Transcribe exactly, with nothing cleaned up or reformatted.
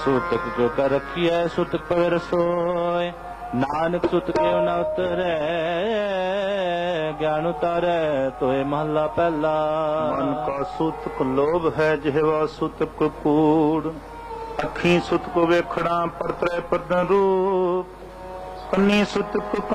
सूतक जो कर रखी है सूतक पवे रसोय, नानक सुत के न उतरे ज्ञान उतारे तोय महला पहला। मन का सूतक लोभ है जिहवा सूतक कूड़, अखी सुत को वेखड़ा परतरे पदन रूप, कन्नी सुत को